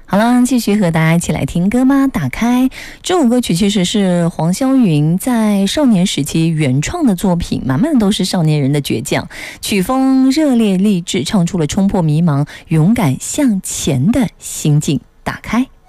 好了，继续和大家一起来听歌吗？打开这首歌曲其实是黄霄云在少年时期原创的作品，满满的都是少年人的倔强，曲风热烈励志，唱出了冲破迷茫、勇敢向前的心境。打开。